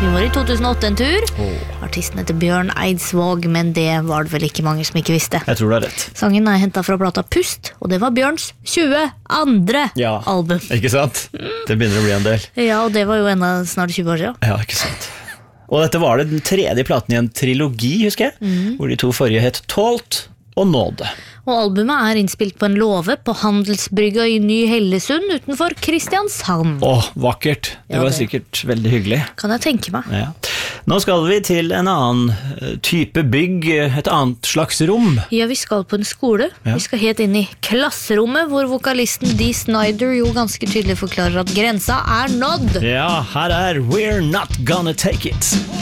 Vi var i 2008 en tur. Artisten heter Bjørn Eidsvåg, men det var det vel ikke mange som ikke visste. Jeg tror du har rett. Sangen hentet fra plata Pust, og det var Bjørns 22. album. Ikke sant? Det begynner å bli en del. Ja, og det var jo enda snart 20 år siden. Ja, ikke sant. Og dette var den tredje platen i en trilogi, husker jeg, hvor de to forrige het Tålt og Nåde. Og albumet innspilt på en låve på Handelsbrygga i Ny-Hellesund utenfor Kristiansand. Vakkert. Det var sikkert veldig hyggelig. Kan jeg tenke meg. Ja. Nå skal vi til en annen type bygg, et annet slags rom. Ja, vi skal på en skole. Vi skal helt inn i klasserommet, hvor vokalisten Dee Snider jo ganske tydelig forklarer at grensa nådd. Ja, her We're Not Gonna Take It.